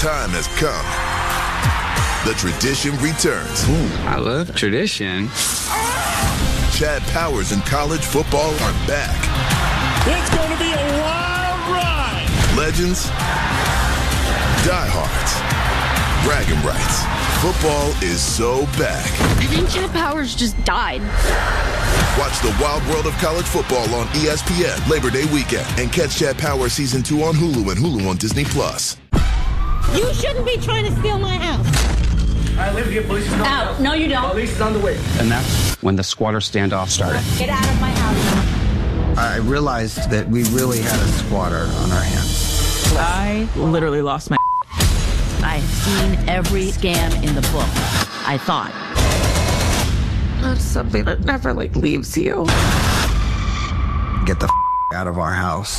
time has come. The tradition returns. Ooh, I love tradition. Chad Powers and college football are back. It's going to be a wild ride. Legends, diehards, bragging rights. Football is so back. I think Chad Powers just died. Watch the wild world of college football on ESPN Labor Day weekend and catch Chad Powers Season 2 on Hulu and Hulu on Disney+. You shouldn't be trying to steal my house. I live here. Police is on the way. No, you don't. Police is on the way. And that's when the squatter standoff started. Get out of my house. I realized that we really had a squatter on our hands. I literally lost my... I have seen every scam in the book, I thought. That's something that never, leaves you. Get the out of our house.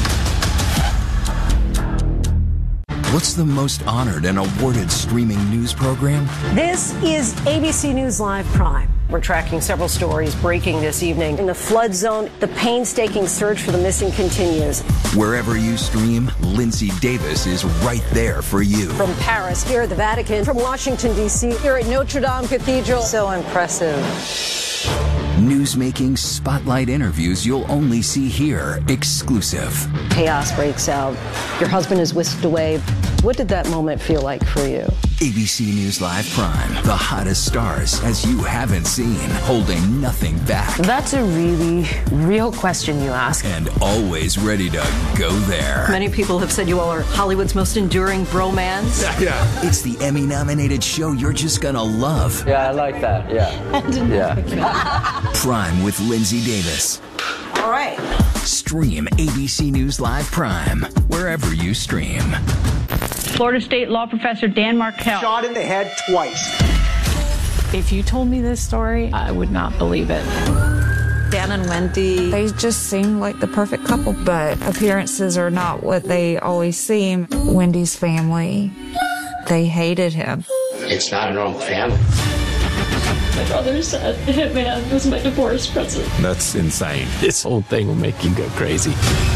What's the most honored and awarded streaming news program? This is ABC News Live Prime. We're tracking several stories breaking this evening. In the flood zone, the painstaking search for the missing continues. Wherever you stream, Lindsay Davis is right there for you. From Paris, here at the Vatican, from Washington, D.C., here at Notre Dame Cathedral. So impressive. Newsmaking spotlight interviews you'll only see here, exclusive. Chaos breaks out. Your husband is whisked away. What did that moment feel like for you? ABC News Live Prime, the hottest stars as you haven't seen, holding nothing back. That's a really real question you ask. And always ready to go there. Many people have said you all are Hollywood's most enduring bromance. Yeah. It's the Emmy-nominated show you're just gonna love. Yeah, I like that. Yeah. I didn't like that. Prime with Lindsay Davis. All right. Stream ABC News Live Prime, wherever you stream. Florida State law professor Dan Markell. Shot in the head twice. If you told me this story, I would not believe it. Dan and Wendy, They just seem like the perfect couple, but appearances are not what they always seem. Wendy's family, they hated him. It's not a normal family. My brother said Hitman was my divorce present. That's insane. This whole thing will make you go crazy.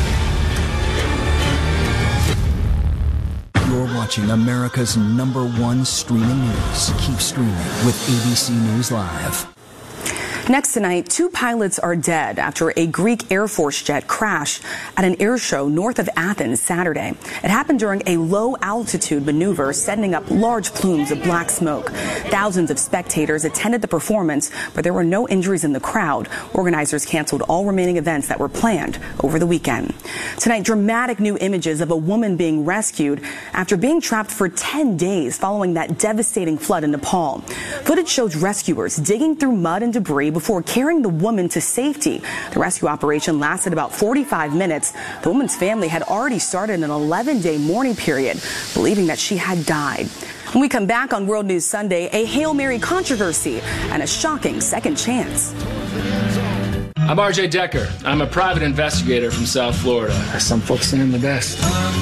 You're watching America's #1 streaming news. Keep streaming with ABC News Live. Next tonight, 2 pilots are dead after a Greek Air Force jet crashed at an air show north of Athens Saturday. It happened during a low-altitude maneuver, sending up large plumes of black smoke. Thousands of spectators attended the performance, but there were no injuries in the crowd. Organizers canceled all remaining events that were planned over the weekend. Tonight, dramatic new images of a woman being rescued after being trapped for 10 days following that devastating flood in Nepal. Footage shows rescuers digging through mud and debris before carrying the woman to safety. The rescue operation lasted about 45 minutes. The woman's family had already started an 11-day mourning period, believing that she had died. When we come back on World News Sunday, a Hail Mary controversy and a shocking second chance. I'm RJ Decker. I'm a private investigator from South Florida. Some folks think I'm the best.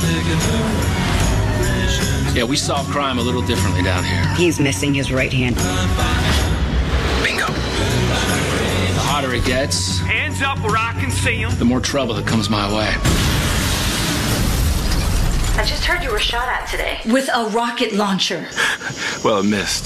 Yeah, we solve crime a little differently down here. He's missing his right hand. Bingo. The hotter it gets, Hands up where I can see them. the more trouble that comes my way. I just heard you were shot at today. With a rocket launcher. Well, it missed.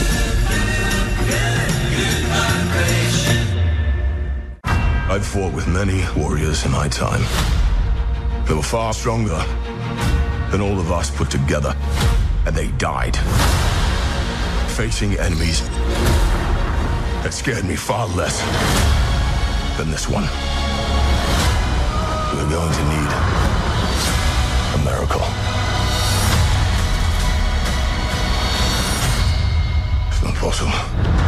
I've fought with many warriors in my time. They were far stronger than all of us put together, and they died facing enemies that scared me far less than this one. We're going to need a miracle. It's not possible.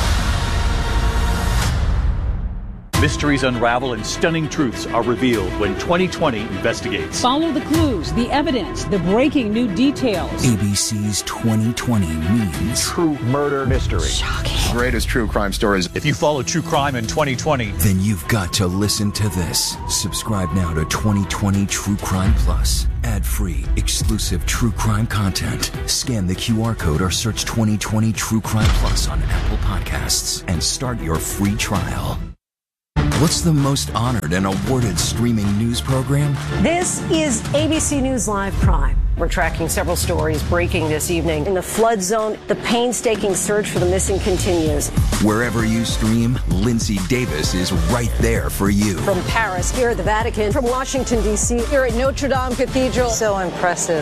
Mysteries unravel and stunning truths are revealed when 2020 investigates. Follow the clues, the evidence, the breaking new details. ABC's 2020 means True murder mystery. Shocking. Greatest true crime stories. If you follow true crime in 2020, then you've got to listen to this. Subscribe now to 2020 True Crime Plus. Ad-free, exclusive true crime content. Scan the QR code or search 2020 True Crime Plus on Apple Podcasts and start your free trial. What's the most honored and awarded streaming news program? This is ABC News Live Prime. We're tracking several stories breaking this evening. In the flood zone, the painstaking search for the missing continues. Wherever you stream, Lindsay Davis is right there for you. From Paris, here at the Vatican, from Washington, D.C., here at Notre Dame Cathedral. So impressive.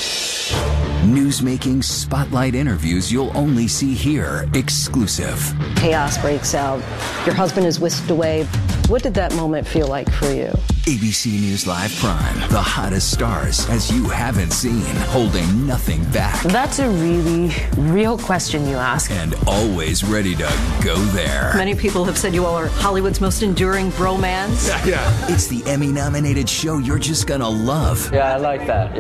Newsmaking spotlight interviews you'll only see here, exclusive. Chaos breaks out. Your husband is whisked away. What did that moment feel like for you? ABC News Live Prime, the hottest stars as you haven't seen, holding nothing back. That's a really real question you ask. And always ready to go there. Many people have said you all are Hollywood's most enduring bromance. Yeah. It's the Emmy-nominated show you're just gonna love. Yeah, I like that.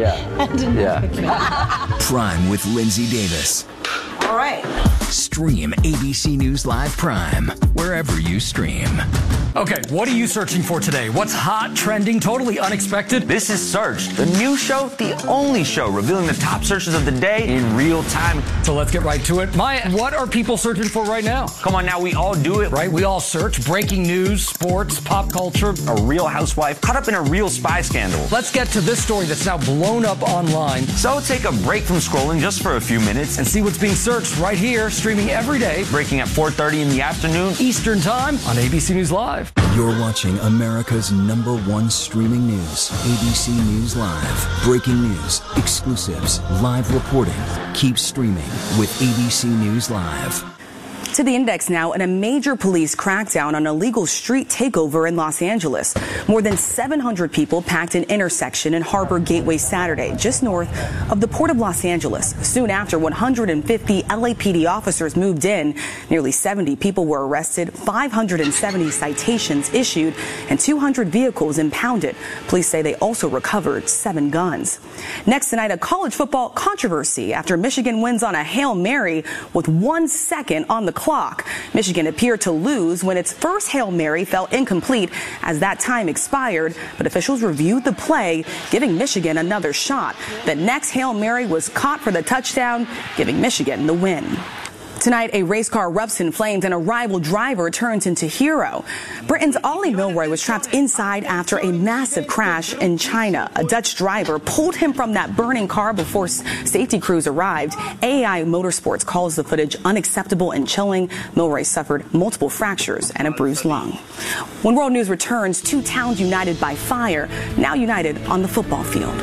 Yeah. Prime with Lindsay Davis. All right. Stream ABC News Live Prime, wherever you stream. Okay, what are you searching for today? What's hot, trending, totally unexpected? This is Search, the new show, the only show revealing the top searches of the day in real time. So let's get right to it. Maya, what are people searching for right now? Come on now, we all do it. Right, we all search. Breaking news, sports, pop culture. A real housewife caught up in a real spy scandal. Let's get to this story that's now blown up online. So take a break from scrolling just for a few minutes and see what's being searched right here, streaming every day. Breaking at 4:30 in the afternoon. Eastern Time on ABC News Live. You're watching America's #1 streaming news, ABC News Live. Breaking news, exclusives, live reporting. Keep streaming with ABC News Live. To the Index now, and a major police crackdown on illegal street takeover in Los Angeles. More than 700 people packed an intersection in Harbor Gateway Saturday, just north of the Port of Los Angeles. Soon after, 150 LAPD officers moved in. Nearly 70 people were arrested, 570 citations issued, and 200 vehicles impounded. Police say they also recovered 7 guns. Next tonight, a college football controversy after Michigan wins on a Hail Mary with 1 second on the clock. Michigan appeared to lose when its first Hail Mary fell incomplete as that time expired, but officials reviewed the play, giving Michigan another shot. The next Hail Mary was caught for the touchdown, giving Michigan the win. Tonight, a race car erupts in flames and a rival driver turns into hero. Britain's Ollie Milroy was trapped inside after a massive crash in China. A Dutch driver pulled him from that burning car before safety crews arrived. AI Motorsports calls the footage unacceptable and chilling. Milroy suffered multiple fractures and a bruised lung. When World News returns, 2 towns united by fire, now united on the football field.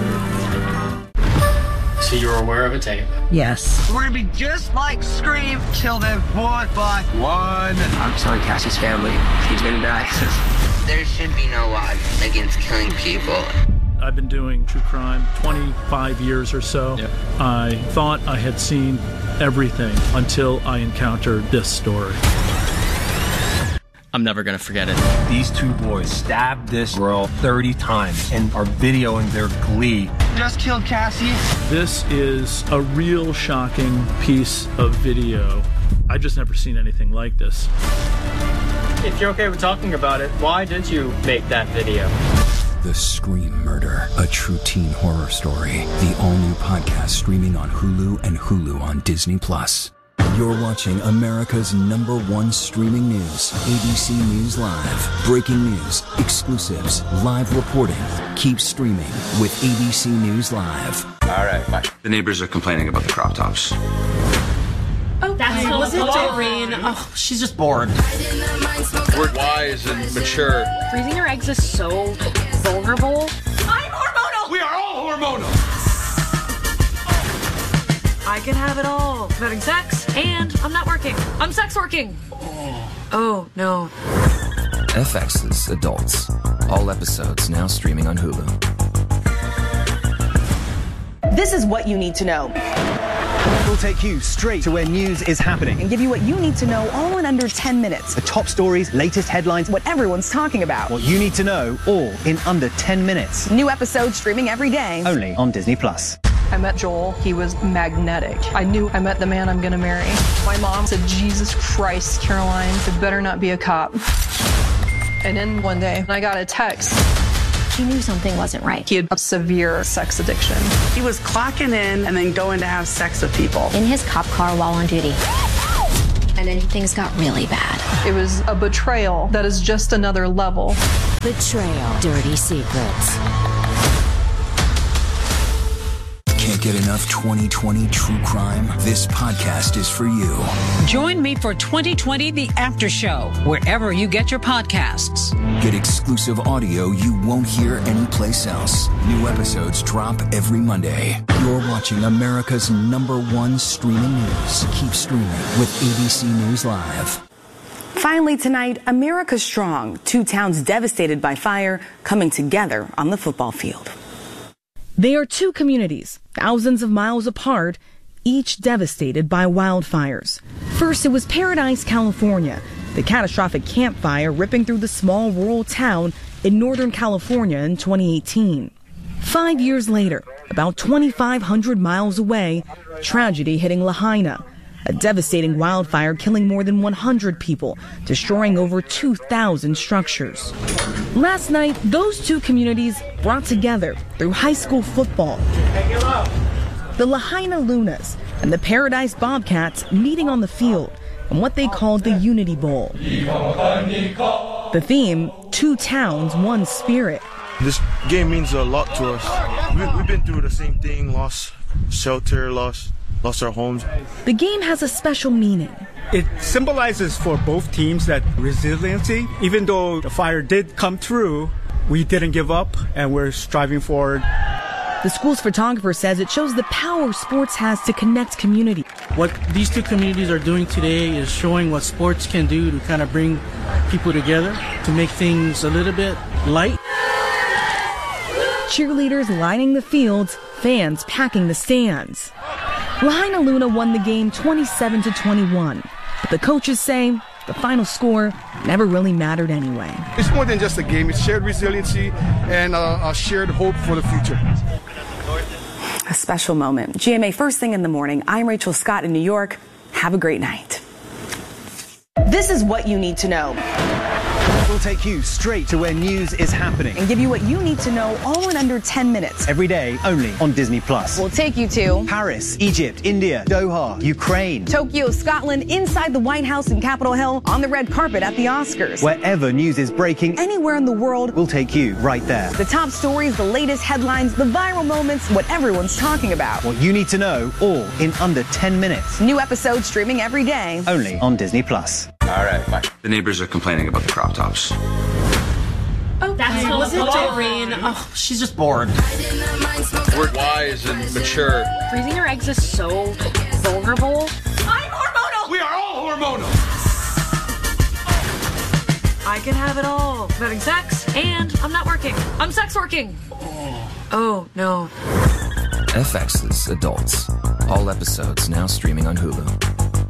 So you were aware of a tape? Yes. We're gonna be just like Scream, kill them one by one. I'm sorry, Cassie's family. She's gonna die. There should be no law against killing people. I've been doing true crime 25 years or so. Yep. I thought I had seen everything until I encountered this story. I'm never gonna forget it. These 2 boys stabbed this girl 30 times and are videoing their glee. Just killed Cassie. This is a real shocking piece of video. I've just never seen anything like this. If you're okay with talking about it, why did you make that video? The Scream Murder, a true teen horror story. The all-new podcast streaming on Hulu and Hulu on Disney+. You're watching America's #1 streaming news, ABC News Live. Breaking news, exclusives, live reporting. Keep streaming with ABC News Live. All right, bye. The neighbors are complaining about the crop tops. Oh, that's so was it boring. Doreen? Oh, she's just bored. We're wise and mature. Freezing your eggs is so vulnerable. I'm hormonal! We are all hormonal! I can have it all. Having sex, and I'm not working. I'm sex working. Oh, no. FX's Adults. All episodes now streaming on Hulu. This is what you need to know. We'll take you straight to where news is happening and give you what you need to know all in under 10 minutes. The top stories, latest headlines, what everyone's talking about. What you need to know, all in under 10 minutes. New episodes streaming every day. Only on Disney+. I met Joel. He was magnetic. I knew I met the man I'm gonna marry. My mom said, Jesus Christ, Caroline, it better not be a cop. And then one day, I got a text. He knew something wasn't right. He had a severe sex addiction. He was clocking in and then going to have sex with people. In his cop car while on duty. And then things got really bad. It was a betrayal that is just another level. Betrayal. Dirty Secrets. Can't get enough 2020 true crime? This podcast is for you. Join me for 2020 The After Show, wherever you get your podcasts. Get exclusive audio you won't hear anyplace else. New episodes drop every Monday. You're watching America's #1 streaming news. Keep streaming with ABC News Live. Finally tonight, America Strong. 2 towns devastated by fire coming together on the football field. They are 2 communities, thousands of miles apart, each devastated by wildfires. First, it was Paradise, California. The catastrophic Camp Fire ripping through the small rural town in Northern California in 2018. 5 years later, about 2,500 miles away, tragedy hitting Lahaina. A devastating wildfire killing more than 100 people, destroying over 2,000 structures. Last night, those 2 communities brought together through high school football. The Lahaina Lunas and the Paradise Bobcats meeting on the field in what they called the Unity Bowl. The theme, 2 towns, 1 spirit. This game means a lot to us. We've been through the same thing, lost shelter, lost our homes. The game has a special meaning. It symbolizes for both teams that resiliency. Even though the fire did come through, we didn't give up and we're striving forward. The school's photographer says it shows the power sports has to connect community. What these 2 communities are doing today is showing what sports can do to kind of bring people together, to make things a little bit light. Cheerleaders lining the fields, fans packing the stands. Lahaina Luna won the game 27-21, but the coaches say the final score never really mattered anyway. It's more than just a game. It's shared resiliency and a shared hope for the future. A special moment. GMA first thing in the morning. I'm Rachel Scott in New York. Have a great night. This is what you need to know. We'll take you straight to where news is happening and give you what you need to know all in under 10 minutes. Every day, only on Disney+. We'll take you to Paris, Egypt, India, Doha, Ukraine, Tokyo, Scotland, inside the White House in Capitol Hill, on the red carpet at the Oscars. Wherever news is breaking, anywhere in the world, we'll take you right there. The top stories, the latest headlines, the viral moments, what everyone's talking about. What you need to know, all in under 10 minutes. New episodes streaming every day. Only on Disney+. All right, bye. The neighbors are complaining about the crop tops. Oh, that's so boring. Oh, she's just bored. We're wise and mature. Freezing your eggs is so vulnerable. I'm hormonal! We are all hormonal! I can have it all. Having sex, and I'm not working. I'm sex working. Oh, no. FX's Adults. All episodes now streaming on Hulu.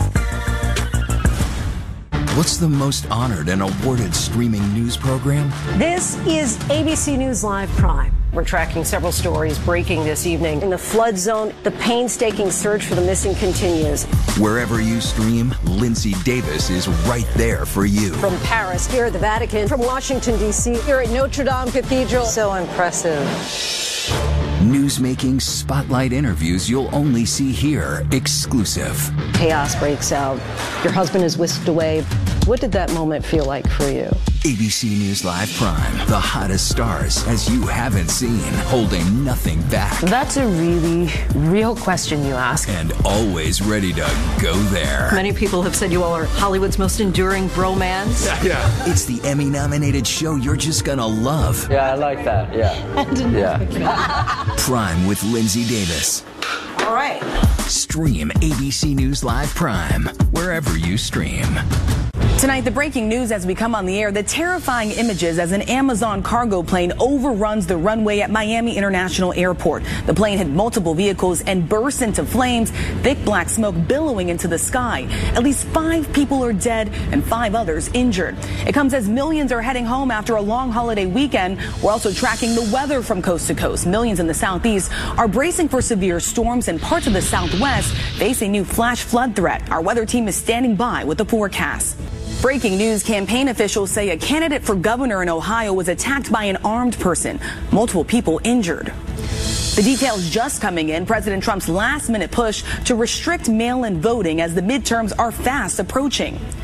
What's the most honored and awarded streaming news program? This is ABC News Live Prime. We're tracking several stories breaking this evening. In the flood zone, the painstaking search for the missing continues. Wherever you stream, Lindsay Davis is right there for you. From Paris, here at the Vatican, from Washington, D.C., here at Notre Dame Cathedral. So impressive. Newsmaking spotlight interviews you'll only see here, exclusive. Chaos breaks out. Your husband is whisked away. What did that moment feel like for you? ABC News Live Prime, the hottest stars as you haven't seen, holding nothing back. That's a really real question you ask. And always ready to go there. Many people have said you all are Hollywood's most enduring bromance. Yeah. It's the Emmy-nominated show you're just gonna love. Yeah, I like that. Yeah. I didn't know. Prime with Lindsay Davis. All right. Stream ABC News Live Prime, wherever you stream. Tonight, the breaking news as we come on the air, the terrifying images as an Amazon cargo plane overruns the runway at Miami International Airport. The plane hit multiple vehicles and burst into flames, thick black smoke billowing into the sky. At least 5 people are dead and 5 others injured. It comes as millions are heading home after a long holiday weekend. We're also tracking the weather from coast to coast. Millions in the southeast are bracing for severe storms, and parts of the southwest face a new flash flood threat. Our weather team is standing by with the forecast. Breaking news, campaign officials say a candidate for governor in Ohio was attacked by an armed person. Multiple people injured. The details just coming in. President Trump's last-minute push to restrict mail-in voting as the midterms are fast approaching.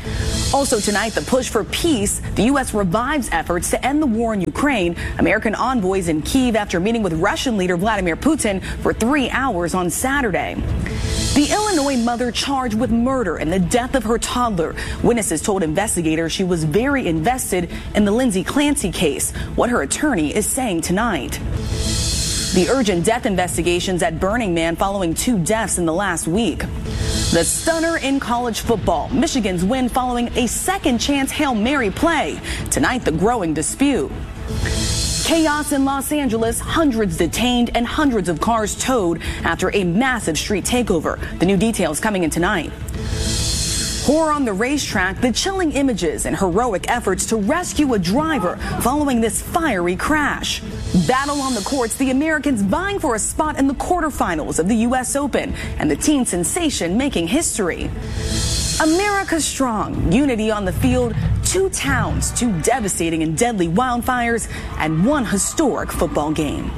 Also tonight, the push for peace. The U.S. revives efforts to end the war in Ukraine. American envoys in Kyiv after meeting with Russian leader Vladimir Putin for 3 hours on Saturday. The Illinois mother charged with murder in the death of her toddler. Witnesses told investigators she was very invested in the Lindsay Clancy case. What her attorney is saying tonight. The urgent death investigations at Burning Man following 2 deaths in the last week. The stunner in college football. Michigan's win following a second chance Hail Mary play. Tonight, the growing dispute. Chaos in Los Angeles, hundreds detained and hundreds of cars towed after a massive street takeover. The new details coming in tonight. Horror on the racetrack, the chilling images and heroic efforts to rescue a driver following this fiery crash. Battle on the courts, the Americans vying for a spot in the quarterfinals of the U.S. Open, and the teen sensation making history. America strong, unity on the field, 2 towns, 2 devastating and deadly wildfires, and 1 historic football game.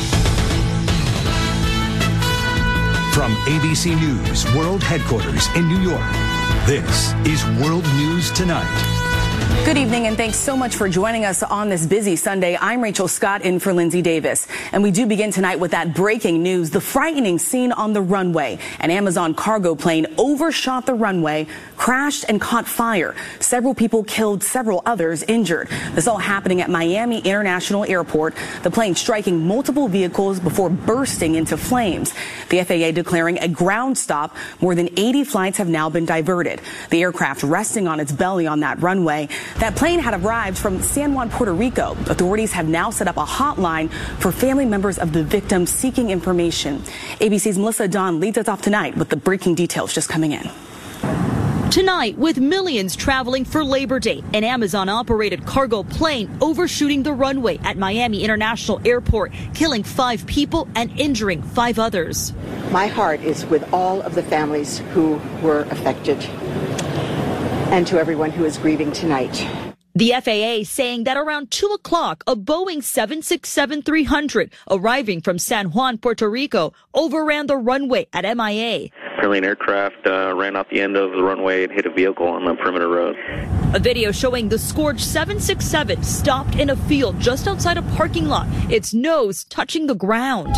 From ABC News World Headquarters in New York, this is World News Tonight. Good evening, and thanks so much for joining us on this busy Sunday. I'm Rachel Scott in for Lindsay Davis. And we do begin tonight with that breaking news, the frightening scene on the runway. An Amazon cargo plane overshot the runway, crashed and caught fire. Several people killed, several others injured. This all happening at Miami International Airport, the plane striking multiple vehicles before bursting into flames. The FAA declaring a ground stop. More than 80 flights have now been diverted. The aircraft resting on its belly on that runway. That plane had arrived from San Juan, Puerto Rico. Authorities have now set up a hotline for family members of the victims seeking information. ABC's Melissa Don leads us off tonight with the breaking details just coming in. Tonight, with millions traveling for Labor Day, an Amazon-operated cargo plane overshooting the runway at Miami International Airport, killing 5 people and injuring 5 others. My heart is with all of the families who were affected, and to everyone who is grieving tonight. The FAA saying that around 2 o'clock, a Boeing 767-300 arriving from San Juan, Puerto Rico, overran the runway at MIA. Apparently an aircraft ran off the end of the runway and hit a vehicle on the perimeter road. A video showing the scorched 767 stopped in a field just outside a parking lot, its nose touching the ground.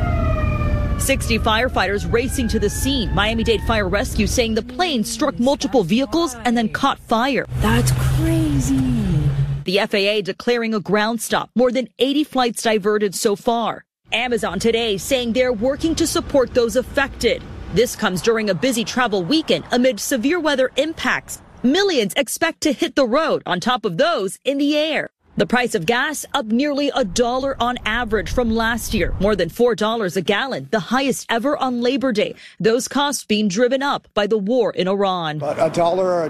60 firefighters racing to the scene. Miami-Dade Fire Rescue saying the plane struck multiple vehicles and then caught fire. That's crazy. The FAA declaring a ground stop. More than 80 flights diverted so far. Amazon today saying they're working to support those affected. This comes during a busy travel weekend amid severe weather impacts. Millions expect to hit the road on top of those in the air. The price of gas up nearly $1 on average from last year, more than $4 a gallon, the highest ever on Labor Day. Those costs being driven up by the war in Iran. But $1 or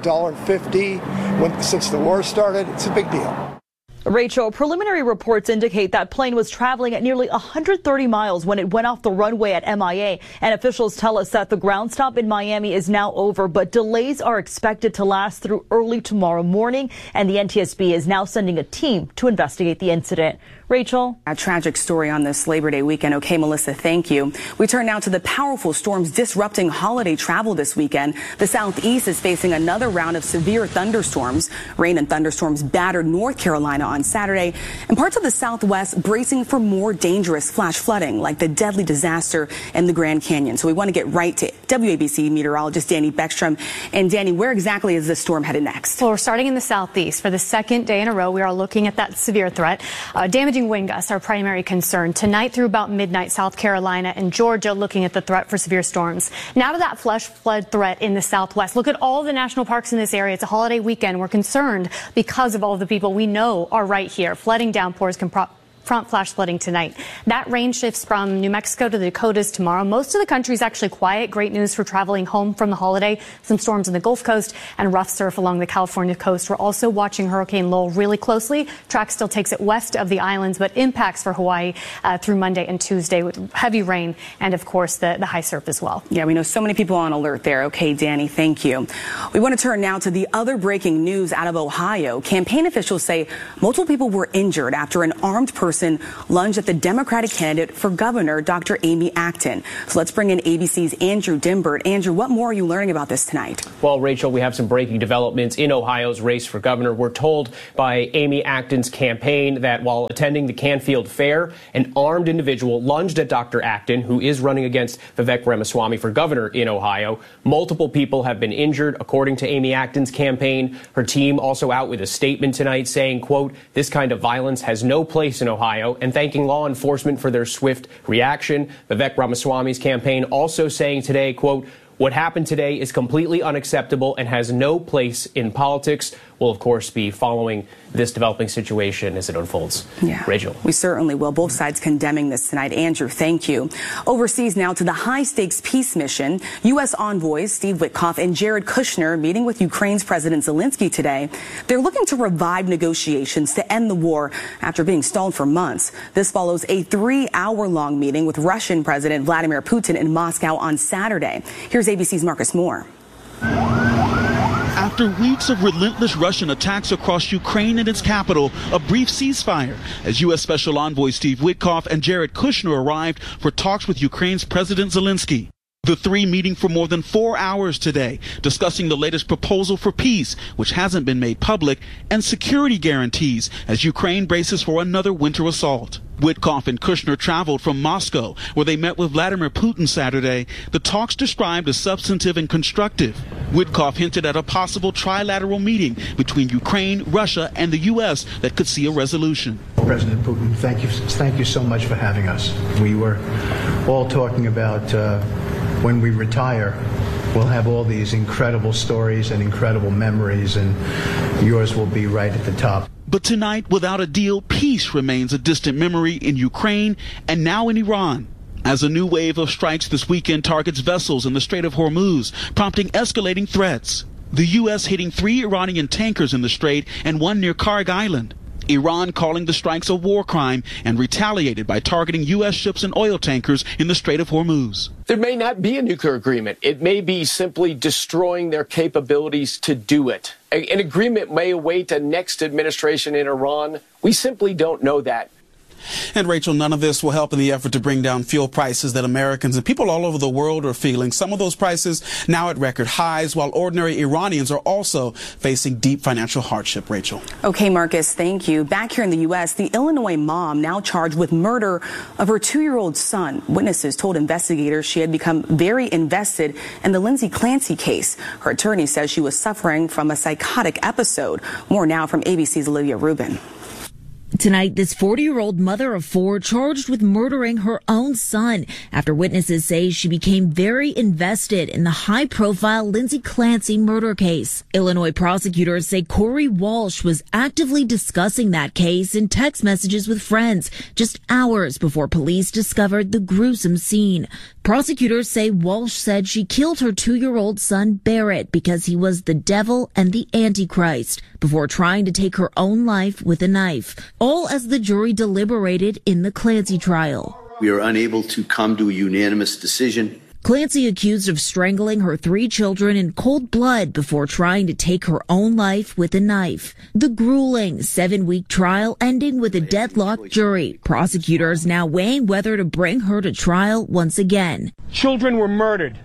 $1.50 since the war started, it's a big deal. Rachel, preliminary reports indicate that plane was traveling at nearly 130 miles when it went off the runway at MIA. And officials tell us that the ground stop in Miami is now over, but delays are expected to last through early tomorrow morning. And the NTSB is now sending a team to investigate the incident. Rachel? A tragic story on this Labor Day weekend. Okay, Melissa, thank you. We turn now to the powerful storms disrupting holiday travel this weekend. The Southeast is facing another round of severe thunderstorms. Rain and thunderstorms battered North Carolina on Saturday, and parts of the Southwest bracing for more dangerous flash flooding like the deadly disaster in the Grand Canyon. So we want to get right to WABC meteorologist Danny Beckstrom. And Danny, where exactly is this storm headed next? Well, we're starting in the Southeast. For the second day in a row, we are looking at that severe threat. Damaging wind gusts are primary concern. Tonight through about midnight, South Carolina and Georgia looking at the threat for severe storms. Now to that flash flood threat in the Southwest. Look at all the national parks in this area. It's a holiday weekend. We're concerned because of all the people we know are right here. Flooding downpours can prompt flash flooding tonight. That rain shifts from New Mexico to the Dakotas tomorrow. Most of the country is actually quiet. Great news for traveling home from the holiday. Some storms on the Gulf Coast and rough surf along the California coast. We're also watching Hurricane Lowell really closely. Track still takes it west of the islands, but impacts for Hawaii through Monday and Tuesday with heavy rain and, of course, the high surf as well. Yeah, we know so many people on alert there. Okay, Danny, thank you. We want to turn now to the other breaking news out of Ohio. Campaign officials say multiple people were injured after an armed person spokesperson lunged at the Democratic candidate for governor, Dr. Amy Acton. So let's bring in ABC's Andrew Dimbert. Andrew, what more are you learning about this tonight? Well, Rachel, we have some breaking developments in Ohio's race for governor. We're told by Amy Acton's campaign that while attending the Canfield Fair, an armed individual lunged at Dr. Acton, who is running against Vivek Ramaswamy for governor in Ohio. Multiple people have been injured, according to Amy Acton's campaign. Her team also out with a statement tonight saying, quote, "This kind of violence has no place in Ohio," and thanking law enforcement for their swift reaction. Vivek Ramaswamy's campaign also saying today, quote, "What happened today is completely unacceptable and has no place in politics." We'll, of course, be following this developing situation as it unfolds. Yeah, Rachel. We certainly will. Both sides condemning this tonight. Andrew, thank you. Overseas now to the high-stakes peace mission. U.S. envoys Steve Witkoff and Jared Kushner meeting with Ukraine's President Zelensky today. They're looking to revive negotiations to end the war after being stalled for months. This follows a 3-hour-long meeting with Russian President Vladimir Putin in Moscow on Saturday. Here's ABC's Marcus Moore. After weeks of relentless Russian attacks across Ukraine and its capital, a brief ceasefire as U.S. Special Envoy Steve Witkoff and Jared Kushner arrived for talks with Ukraine's President Zelensky. The three meeting for more than 4 hours today, discussing the latest proposal for peace, which hasn't been made public, and security guarantees as Ukraine braces for another winter assault. Witkoff and Kushner traveled from Moscow, where they met with Vladimir Putin Saturday. The talks described as substantive and constructive. Witkoff hinted at a possible trilateral meeting between Ukraine, Russia, and the U.S. that could see a resolution. President Putin, thank you so much for having us. We were all talking about when we retire, we'll have all these incredible stories and incredible memories, and yours will be right at the top. But tonight, without a deal, peace remains a distant memory in Ukraine and now in Iran, as a new wave of strikes this weekend targets vessels in the Strait of Hormuz, prompting escalating threats. The U.S. hitting 3 Iranian tankers in the strait and 1 near Karg Island. Iran calling the strikes a war crime and retaliated by targeting U.S. ships and oil tankers in the Strait of Hormuz. There may not be a nuclear agreement. It may be simply destroying their capabilities to do it. An agreement may await a next administration in Iran. We simply don't know that. And Rachel, none of this will help in the effort to bring down fuel prices that Americans and people all over the world are feeling. Some of those prices now at record highs, while ordinary Iranians are also facing deep financial hardship. Rachel. Okay, Marcus, thank you. Back here in the U.S., the Illinois mom now charged with murder of her 2-year-old son. Witnesses told investigators she had become very invested in the Lindsay Clancy case. Her attorney says she was suffering from a psychotic episode. More now from ABC's Olivia Rubin. Tonight, this 40-year-old mother of 4 charged with murdering her own son after witnesses say she became very invested in the high-profile Lindsay Clancy murder case. Illinois prosecutors say Corey Walsh was actively discussing that case in text messages with friends just hours before police discovered the gruesome scene. Prosecutors say Walsh said she killed her 2-year-old son Barrett because he was the devil and the Antichrist before trying to take her own life with a knife, all as the jury deliberated in the Clancy trial. We are unable to come to a unanimous decision. Clancy accused of strangling her 3 children in cold blood before trying to take her own life with a knife. The grueling 7-week trial ending with a deadlocked jury. Prosecutors now weighing whether to bring her to trial once again. Children were murdered,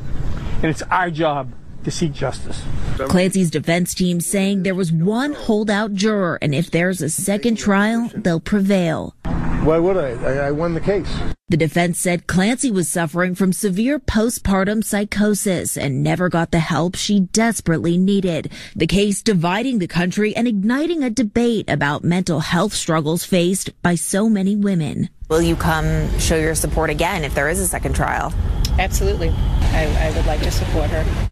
and it's our job to seek justice. Clancy's defense team saying there was one holdout juror, and if there's a second trial, they'll prevail. Why would I? I won the case. The defense said Clancy was suffering from severe postpartum psychosis and never got the help she desperately needed. The case dividing the country and igniting a debate about mental health struggles faced by so many women. Will you come show your support again if there is a second trial? Absolutely. I would like to support her.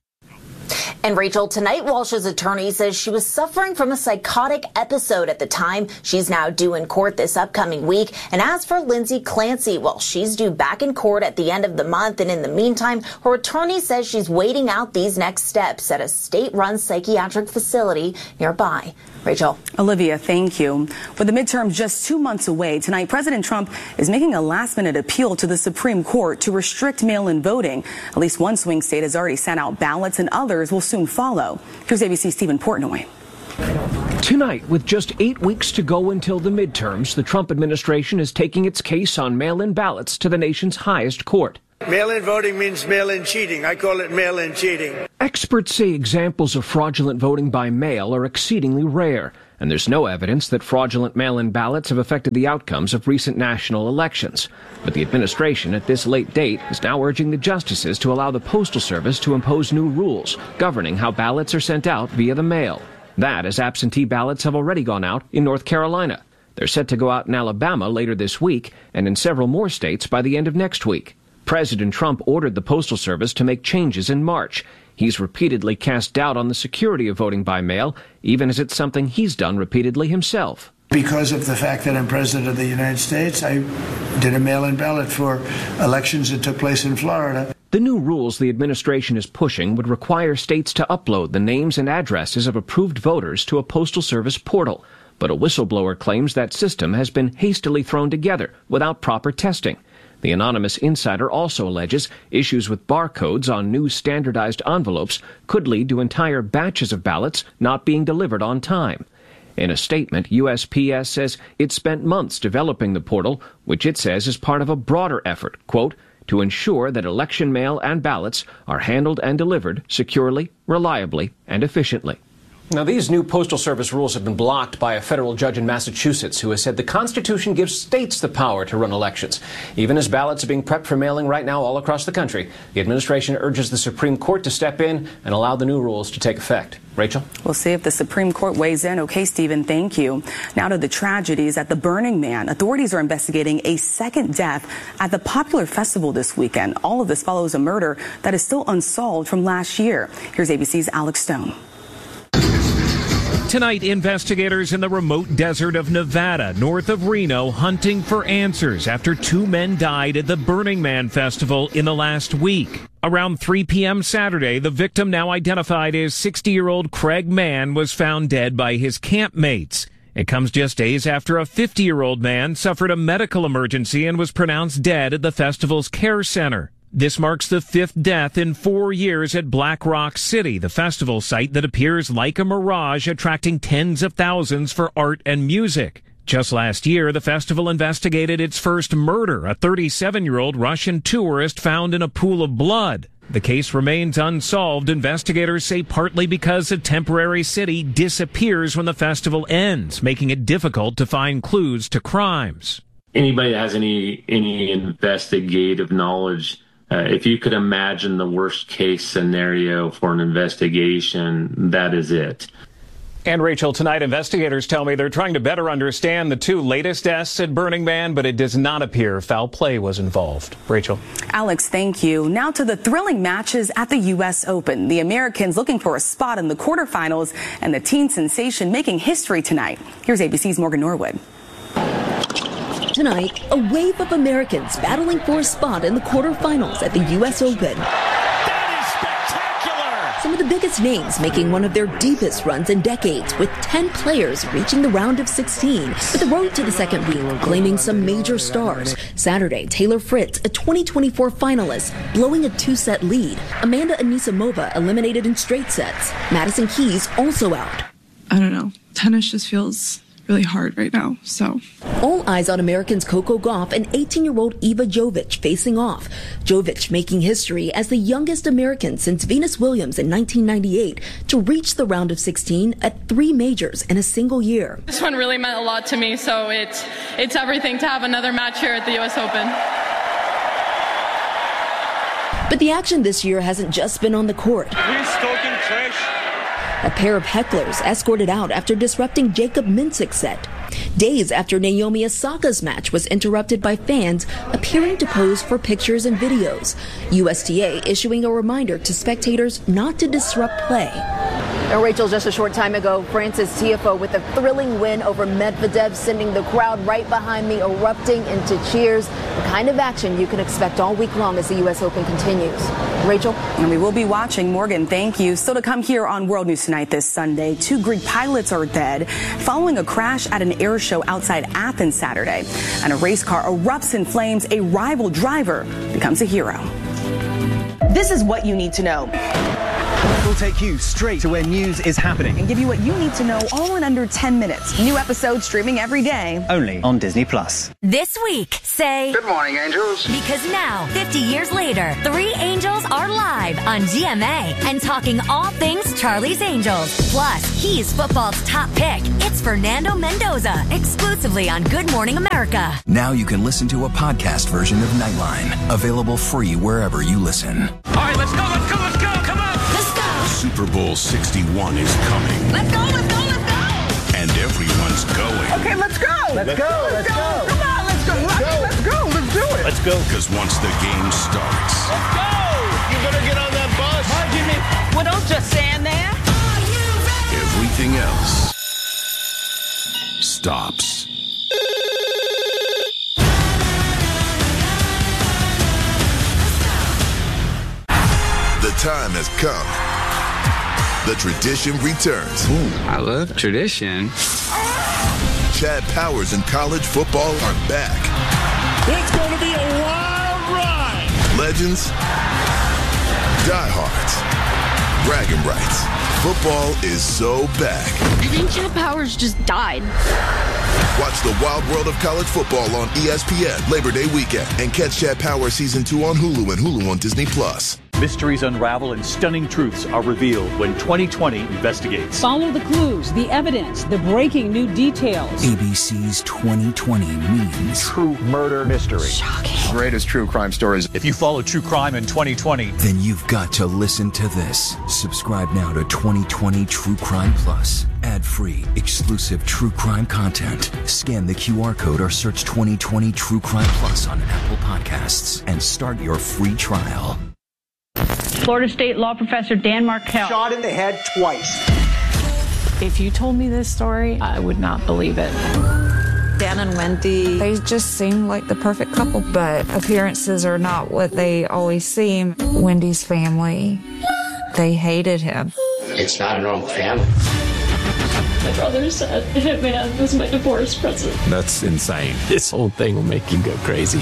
And Rachel, tonight Walsh's attorney says she was suffering from a psychotic episode at the time. She's now due in court this upcoming week. And as for Lindsay Clancy, well, she's due back in court at the end of the month. And in the meantime, her attorney says she's waiting out these next steps at a state-run psychiatric facility nearby. Rachel. Olivia, thank you. With the midterms just 2 months away, tonight President Trump is making a last-minute appeal to the Supreme Court to restrict mail-in voting. At least one swing state has already sent out ballots and others will soon follow. Here's ABC's Stephen Portnoy. Tonight, with just 8 weeks to go until the midterms, the Trump administration is taking its case on mail-in ballots to the nation's highest court. Mail-in voting means mail-in cheating. I call it mail-in cheating. Experts say examples of fraudulent voting by mail are exceedingly rare, and there's no evidence that fraudulent mail-in ballots have affected the outcomes of recent national elections. But the administration at this late date is now urging the justices to allow the Postal Service to impose new rules governing how ballots are sent out via the mail. That, as absentee ballots have already gone out in North Carolina. They're set to go out in Alabama later this week and in several more states by the end of next week. President Trump ordered the Postal Service to make changes in March. He's repeatedly cast doubt on the security of voting by mail, even as it's something he's done repeatedly himself. Because of the fact that I'm President of the United States, I did a mail-in ballot for elections that took place in Florida. The new rules the administration is pushing would require states to upload the names and addresses of approved voters to a Postal Service portal. But a whistleblower claims that system has been hastily thrown together without proper testing. The anonymous insider also alleges issues with barcodes on new standardized envelopes could lead to entire batches of ballots not being delivered on time. In a statement, USPS says it spent months developing the portal, which it says is part of a broader effort, quote, to ensure that election mail and ballots are handled and delivered securely, reliably, and efficiently. Now, these new Postal Service rules have been blocked by a federal judge in Massachusetts who has said the Constitution gives states the power to run elections. Even as ballots are being prepped for mailing right now all across the country, the administration urges the Supreme Court to step in and allow the new rules to take effect. Rachel? We'll see if the Supreme Court weighs in. Okay, Stephen, thank you. Now to the tragedies at the Burning Man. Authorities are investigating a second death at the popular festival this weekend. All of this follows a murder that is still unsolved from last year. Here's ABC's Alex Stone. Tonight, investigators in the remote desert of Nevada, north of Reno, hunting for answers after 2 men died at the Burning Man festival in the last week. Around 3 p.m. Saturday, the victim, now identified as 60-year-old Craig Mann, was found dead by his campmates. It comes just days after a 50-year-old man suffered a medical emergency and was pronounced dead at the festival's care center. This marks the 5th death in 4 years at Black Rock City, the festival site that appears like a mirage, attracting tens of thousands for art and music. Just last year, the festival investigated its first murder, a 37-year-old Russian tourist found in a pool of blood. The case remains unsolved, investigators say, partly because the temporary city disappears when the festival ends, making it difficult to find clues to crimes. Anybody that has any investigative knowledge, if you could imagine the worst case scenario for an investigation, that is it. And Rachel, tonight investigators tell me they're trying to better understand the 2 latest deaths at Burning Man, but it does not appear foul play was involved. Rachel. Alex, thank you. Now to the thrilling matches at the U.S. Open. The Americans looking for a spot in the quarterfinals and the teen sensation making history tonight. Here's ABC's Morgan Norwood. Tonight, a wave of Americans battling for a spot in the quarterfinals at the U.S. Open. Some of the biggest names making one of their deepest runs in decades, with 10 players reaching the round of 16. But the road to the second week claiming some major stars. Saturday, Taylor Fritz, a 2024 finalist, blowing a 2-set lead. Amanda Anisimova eliminated in straight sets. Madison Keys also out. I don't know. Tennis just feels really hard right now, so. All eyes on Americans Coco Gauff and 18-year-old Eva Jovic facing off. Jovic making history as the youngest American since Venus Williams in 1998 to reach the round of 16 at 3 majors in a single year. This one really meant a lot to me, so it's everything to have another match here at the U.S. Open. But the action this year hasn't just been on the court. Who's talking trash? A pair of hecklers escorted out after disrupting Jacob Mintzik's set. Days after Naomi Osaka's match was interrupted by fans appearing to pose for pictures and videos. USTA issuing a reminder to spectators not to disrupt play. And Rachel, just a short time ago, Frances Tiafoe with a thrilling win over Medvedev, sending the crowd right behind me erupting into cheers. The kind of action you can expect all week long as the U.S. Open continues. Rachel? And we will be watching. Morgan, thank you. Still to come here on World News Tonight this Sunday, 2 Greek pilots are dead following a crash at an air show outside Athens Saturday. And a race car erupts in flames. A rival driver becomes a hero. This is what you need to know. We'll take you straight to where news is happening and give you what you need to know all in under 10 minutes. New episodes streaming every day. Only on Disney+. This week, say... Good morning, angels. Because now, 50 years later, 3 angels are live on GMA and talking all things Charlie's Angels. Plus, he's football's top pick. It's Fernando Mendoza, exclusively on Good Morning America. Now you can listen to a podcast version of Nightline, available free wherever you listen. All right, let's go, come on! Let's go! Super Bowl 61 is coming. Let's go! And everyone's going. Okay, let's go! Let's go! Come on, let's do it! Let's go. Because once the game starts... Let's go! You better get on that bus. Well, don't just stand there. Everything else stops. The time has come. The tradition returns. Ooh, I love tradition. Chad Powers and college football are back. It's going to be a wild ride. Legends, diehards, bragging rights. Football is so back. I think Chad Powers just died. Watch the wild world of college football on ESPN Labor Day weekend and catch Chad Powers Season 2 on Hulu and Hulu on Disney+. Mysteries unravel and stunning truths are revealed when 2020 investigates. Follow the clues, the evidence, the breaking new details. ABC's 2020 means true murder mystery. Shocking. Greatest true crime stories. If you follow true crime in 2020, then you've got to listen to this. Subscribe now to 2020 True Crime Plus. Ad-free, exclusive true crime content. Scan the QR code or search 2020 True Crime Plus on Apple Podcasts and start your free trial. Florida State law professor Dan Markell. Shot in the head twice. If you told me this story, I would not believe it. Dan and Wendy, they just seem like the perfect couple, but appearances are not what they always seem. Wendy's family, they hated him. It's not a normal family. My brother said Hitman was my divorce present. That's insane. This whole thing will make you go crazy.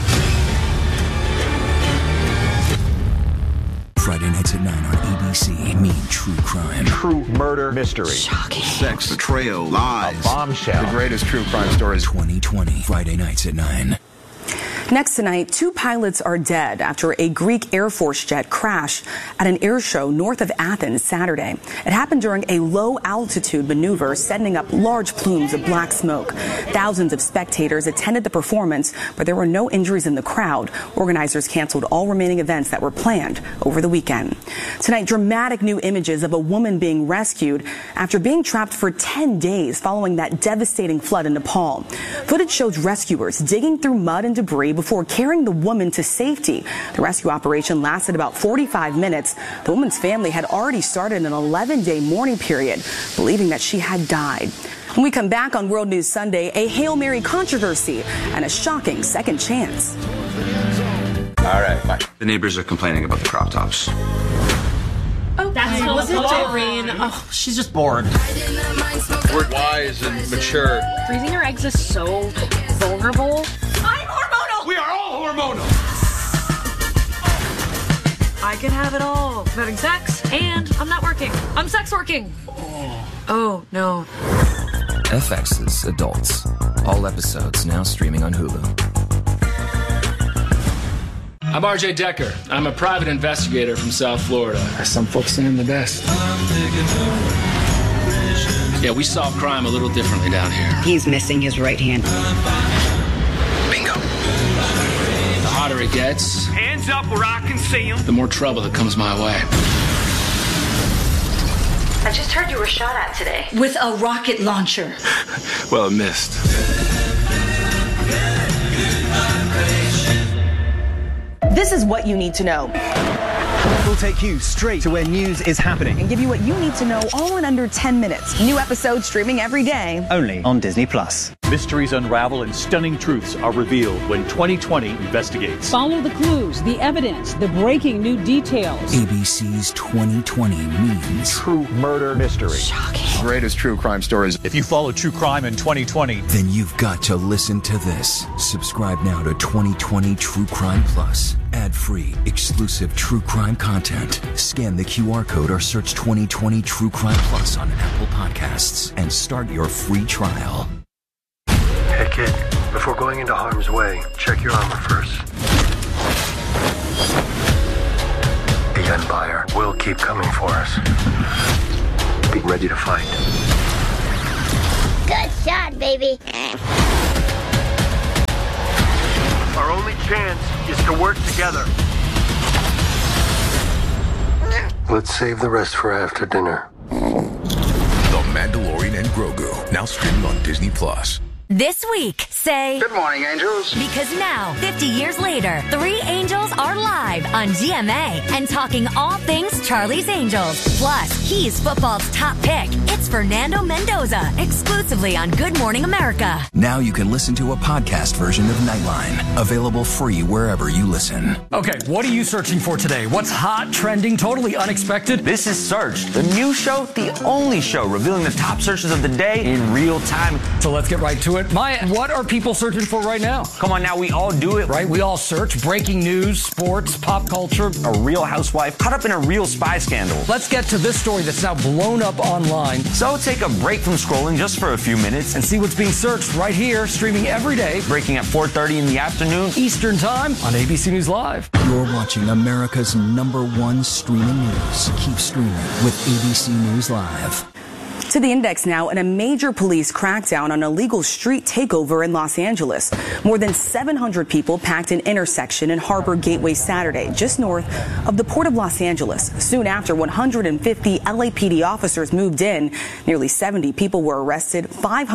Friday nights at 9 on ABC. Mean true crime. True murder mystery. Shocking. Sex, betrayal, lies. A bombshell. The greatest true crime stories. 2020. Friday nights at 9. Next tonight, 2 pilots are dead after a Greek Air Force jet crashed at an air show north of Athens Saturday. It happened during a low-altitude maneuver, sending up large plumes of black smoke. Thousands of spectators attended the performance, but there were no injuries in the crowd. Organizers canceled all remaining events that were planned over the weekend. Tonight, dramatic new images of a woman being rescued after being trapped for 10 days following that devastating flood in Nepal. Footage shows rescuers digging through mud and debris before carrying the woman to safety. The rescue operation lasted about 45 minutes. The woman's family had already started an 11-day mourning period, believing that she had died. When we come back on World News Sunday, a Hail Mary controversy and a shocking second chance. All right, bye. The neighbors are complaining about the crop tops. Oh, that's wasn't Irene. Oh, she's just bored. We're wise and mature. Freezing your eggs is so vulnerable. I'm hormonal. We are all hormonal. I can have it all. I'm having sex, and I'm not working. I'm sex working. Oh, no. FX's Adults. All episodes now streaming on Hulu. I'm RJ Decker. I'm a private investigator from South Florida. Some folks say I'm the best. Yeah, we solve crime a little differently down here. He's missing his right hand. Bingo. The hotter it gets, Hands up where I can see him. the more trouble that comes my way. I just heard you were shot at today. With a rocket launcher. Well, it missed. This is what you need to know. We'll take you straight to where news is happening and give you what you need to know all in under 10 minutes. New episodes streaming every day. Only on Disney+. Mysteries unravel and stunning truths are revealed when 2020 investigates. Follow the clues, the evidence, the breaking new details. ABC's 2020 means true murder mystery. Shocking. Greatest true crime stories. If you follow true crime in 2020, then you've got to listen to this. Subscribe now to 2020 True Crime Plus. Ad ad-free, exclusive true crime content. Scan the QR code or search 2020 True Crime Plus on Apple Podcasts and start your free trial. Hey kid, before going into harm's way, check your armor first. The Empire will keep coming for us. Be ready to fight. Good shot, baby. Our only chance is to work together. Let's save the rest for after dinner. The Mandalorian and Grogu, now streaming on Disney+. This week, say... Good morning, angels. Because now, 50 years later, 3 angels are live on GMA and talking all things Charlie's Angels. Plus, he's football's top pick. It's Fernando Mendoza, exclusively on Good Morning America. Now you can listen to a podcast version of Nightline, available free wherever you listen. Okay, what are you searching for today? What's hot, trending, totally unexpected? This is Searched, the new show, the only show revealing the top searches of the day in real time. So let's get right to it. Maya, what are people searching for right now? Come on now, we all do it. Right, we all search breaking news, sports, pop culture. A real housewife caught up in a real spy scandal. Let's get to this story that's now blown up online. So take a break from scrolling just for a few minutes and see what's being searched right here, streaming every day. Breaking at 4:30 in the afternoon. Eastern Time on ABC News Live. You're watching America's #1 streaming news. Keep streaming with ABC News Live. To the Index now, and a major police crackdown on illegal street takeover in Los Angeles. More than 700 people packed an intersection in Harbor Gateway Saturday, just north of the Port of Los Angeles. Soon after, 150 LAPD officers moved in. Nearly 70 people were arrested,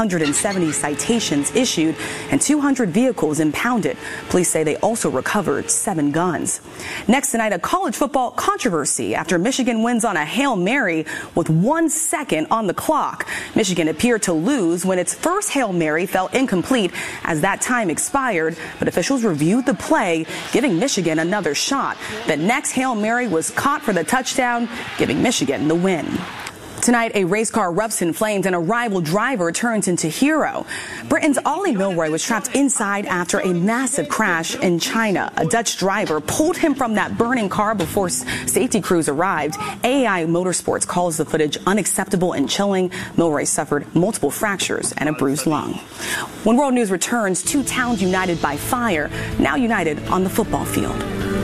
570 citations issued, and 200 vehicles impounded. Police say they also recovered 7 guns. Next tonight, a college football controversy after Michigan wins on a Hail Mary with 1 second on the clock. Michigan appeared to lose when its first Hail Mary fell incomplete as that time expired, but officials reviewed the play, giving Michigan another shot. The next Hail Mary was caught for the touchdown, giving Michigan the win. Tonight, a race car erupts in flames and a rival driver turns into hero. Britain's Ollie Milroy was trapped inside after a massive crash in China. A Dutch driver pulled him from that burning car before safety crews arrived. AI Motorsports calls the footage unacceptable and chilling. Milroy suffered multiple fractures and a bruised lung. When World News returns, 2 towns united by fire, now united on the football field.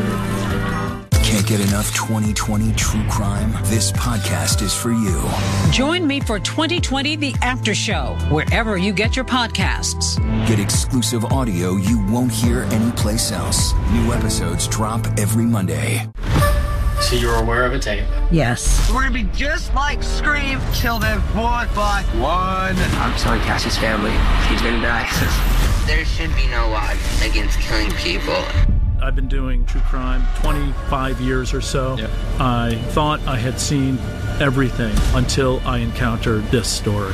Can't get enough 2020 true crime? This podcast is for you. Join me for 2020 The After Show, wherever you get your podcasts. Get exclusive audio you won't hear anyplace else. New episodes drop every Monday. So you're aware of a tape? Yes. We're gonna be just like Scream. Kill them one by one. I'm sorry, Cassie's family. She's gonna die. There should be no law against killing people. I've been doing true crime 25 years or so. Yep. I thought I had seen everything until I encountered this story.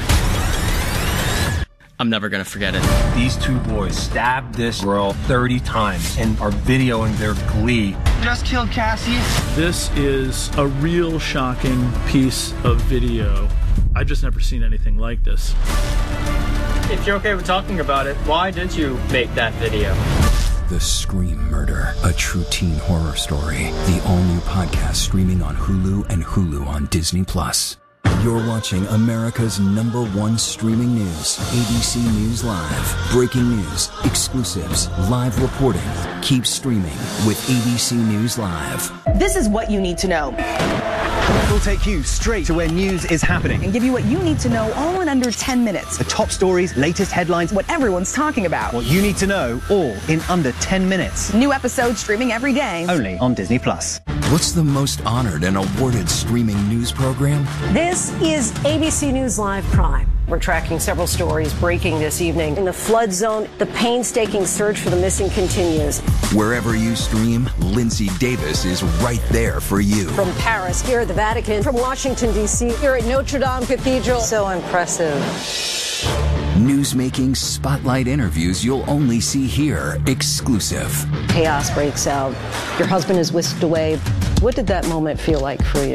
I'm never gonna forget it. These 2 boys stabbed this girl 30 times and are videoing their glee. Just killed Cassie. This is a real shocking piece of video. I've just never seen anything like this. If you're okay with talking about it, why did you make that video? The Scream Murder, a true teen horror story. The all-new podcast streaming on Hulu and Hulu on Disney+. You're watching America's #1 streaming news, ABC News Live. Breaking news, exclusives, live reporting. Keep streaming with ABC News Live. This is what you need to know. We'll take you straight to where news is happening and give you what you need to know all in under 10 minutes. The top stories, latest headlines, what everyone's talking about. What you need to know, all in under 10 minutes. New episodes streaming every day. Only on Disney+. What's the most honored and awarded streaming news program? This is ABC News Live Prime. We're tracking several stories breaking this evening. In the flood zone, the painstaking search for the missing continues. Wherever you stream, Lindsay Davis is right there for you. From Paris, here at the Vatican, from Washington, D.C., here at Notre Dame Cathedral. So impressive. Newsmaking spotlight interviews you'll only see here, exclusive. Chaos breaks out. Your husband is whisked away. What did that moment feel like for you?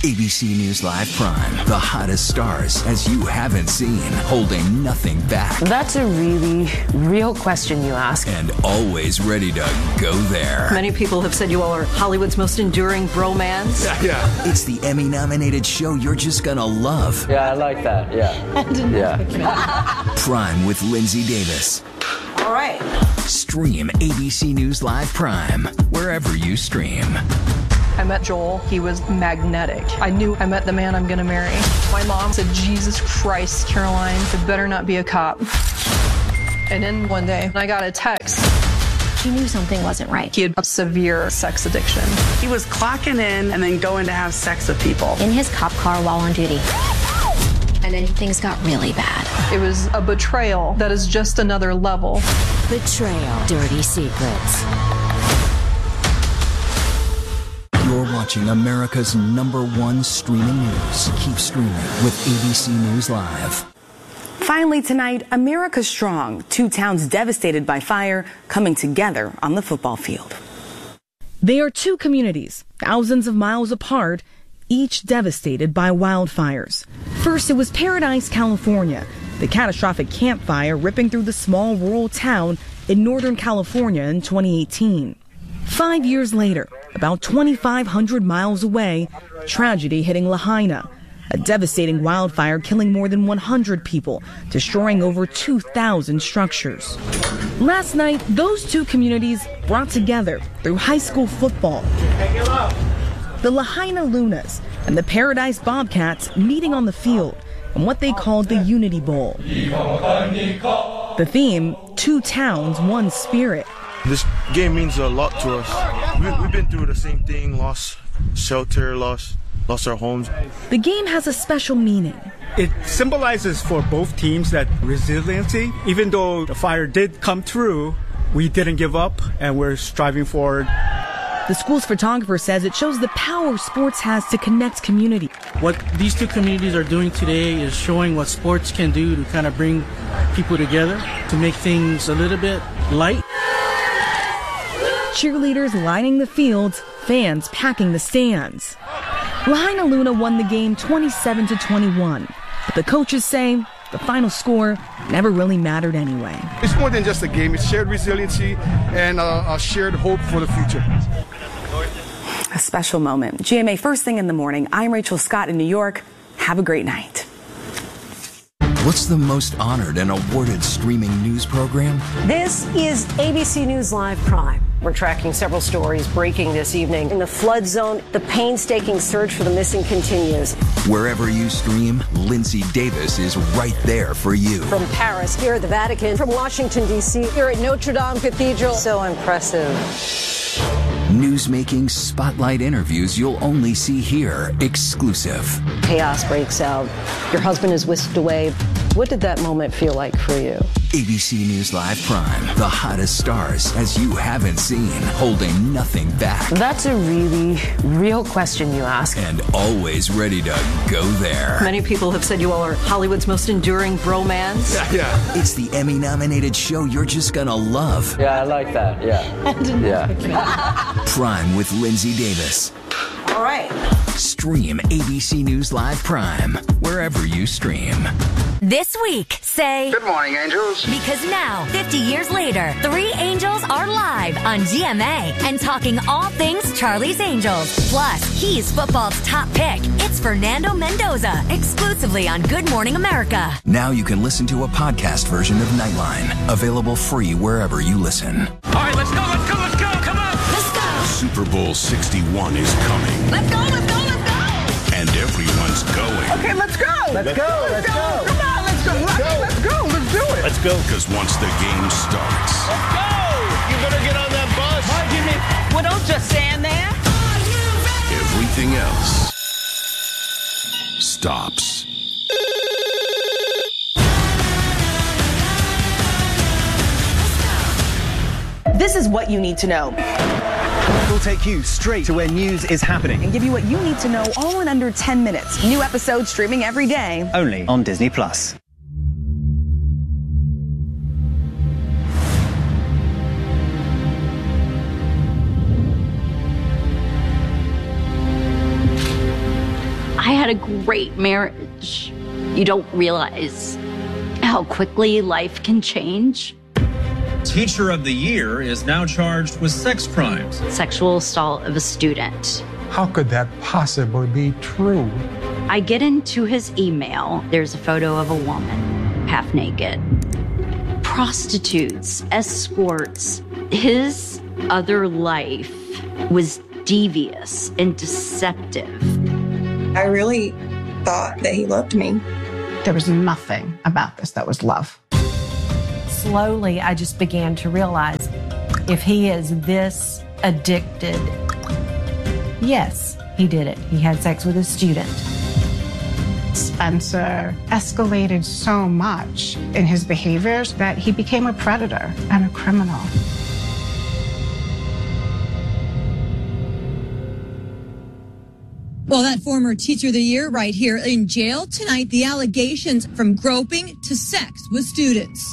ABC News Live Prime, the hottest stars as you haven't seen, holding nothing back. That's a really real question you ask. And always ready to go there. Many people have said you all are Hollywood's most enduring bromance. Yeah. It's the Emmy-nominated show you're just gonna love. Yeah, I like that. Yeah. Prime with Lindsay Davis. All right. Stream ABC News Live Prime wherever you stream. I met Joel. He was magnetic. I knew I met the man I'm going to marry. My mom said, Jesus Christ, Caroline, it better not be a cop. And then one day, I got a text. She knew something wasn't right. He had a severe sex addiction. He was clocking in and then going to have sex with people. In his cop car while on duty. And then things got really bad. It was a betrayal that is just another level. Betrayal. Dirty Secrets. You're watching America's #1 streaming news. Keep streaming with ABC News Live. Finally tonight, America Strong. 2 towns devastated by fire coming together on the football field. They are 2 communities, thousands of miles apart, each devastated by wildfires. First, it was Paradise, California. The catastrophic Camp Fire ripping through the small rural town in Northern California in 2018. 5 years later, about 2,500 miles away, tragedy hitting Lahaina. A devastating wildfire killing more than 100 people, destroying over 2,000 structures. Last night, those 2 communities brought together through high school football. The Lahaina Lunas and the Paradise Bobcats meeting on the field in what they called the Unity Bowl. The theme, 2 towns, 1 spirit. This game means a lot to us. We've been through the same thing, lost shelter, lost our homes. The game has a special meaning. It symbolizes for both teams that resiliency. Even though the fire did come through, we didn't give up and we're striving forward. The school's photographer says it shows the power sports has to connect community. What these 2 communities are doing today is showing what sports can do to kind of bring people together, to make things a little bit light. Cheerleaders lining the fields, fans packing the stands. Lahaina Luna won the game 27-21, but the coaches say the final score never really mattered anyway. It's more than just a game. It's shared resiliency and a shared hope for the future. A special moment. GMA first thing in the morning. I'm Rachel Scott in New York. Have a great night. What's the most honored and awarded streaming news program? This is ABC News Live Prime. We're tracking several stories breaking this evening. In the flood zone, the painstaking search for the missing continues. Wherever you stream, Lindsay Davis is right there for you. From Paris, here at the Vatican, from Washington, D.C., here at Notre Dame Cathedral. So impressive. Newsmaking spotlight interviews you'll only see here, exclusive. Chaos breaks out. Your husband is whisked away. What did that moment feel like for you? ABC News Live Prime, the hottest stars as you haven't seen, holding nothing back. That's a really real question you ask. And always ready to go there. Many people have said you all are Hollywood's most enduring bromance. Yeah. It's the Emmy-nominated show you're just gonna love. Yeah, I like that. Yeah. Prime with Lindsay Davis. All right. Stream ABC News Live Prime wherever you stream. This week, say... Good morning, angels. Because now, 50 years later, 3 angels are live on GMA and talking all things Charlie's Angels. Plus, he's football's top pick. It's Fernando Mendoza, exclusively on Good Morning America. Now you can listen to a podcast version of Nightline, available free wherever you listen. All right, let's go. Come on. Let's go. Super Bowl 61 is coming. Let's go. And everyone's going. Okay, let's go. Let's go. Come on, let's go. Let's do it. Let's go. Because once the game starts. Let's go. You better get on that bus. Well, don't just stand there. Everything else stops. This is what you need to know. We'll take you straight to where news is happening And give you what you need to know all in under 10 minutes. New episodes streaming every day. only on Disney+. a great marriage. You don't realize how quickly life can change. Teacher of the Year is now charged with sex crimes. Sexual assault of a student. How could that possibly be true? I get into his email. There's a photo of a woman, half naked. Prostitutes, escorts. His other life was devious and deceptive. I really thought that he loved me. There was nothing about this that was love. Slowly, I just began to realize if he is this addicted, yes, he did it. He had sex with a student. Spencer escalated so much in his behaviors that he became a predator and a criminal. Well, that former Teacher of the Year right here in jail tonight, the allegations from groping to sex with students.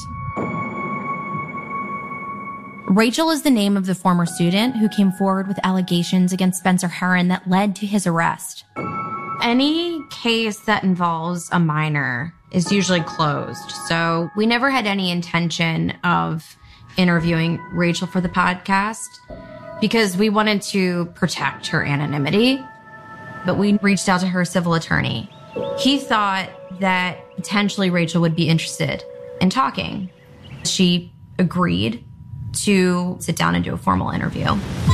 Rachel is the name of the former student who came forward with allegations against Spencer Herron that led to his arrest. Any case that involves a minor is usually closed, so we never had any intention of interviewing Rachel for the podcast because we wanted to protect her anonymity, but we reached out to her civil attorney. He thought that potentially Rachel would be interested in talking. She agreed to sit down and do a formal interview.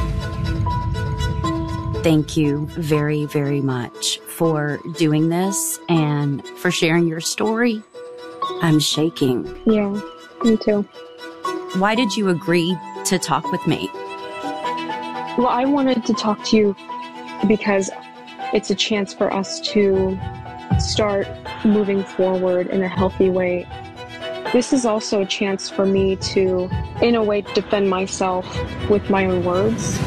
Thank you very, very much for doing this and for sharing your story. I'm shaking. Yeah, me too. Why did you agree to talk with me? Well, I wanted to talk to you because it's a chance for us to start moving forward in a healthy way. This is also a chance for me to, in a way, defend myself with my own words.